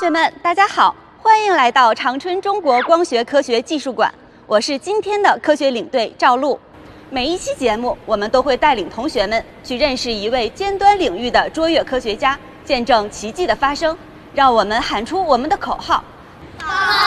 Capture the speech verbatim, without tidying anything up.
学们，大家好，欢迎来到长春中国光学科学技术馆。我是今天的科学领队赵露。每一期节目，我们都会带领同学们去认识一位尖端领域的卓越科学家，见证奇迹的发生。让我们喊出我们的口号：好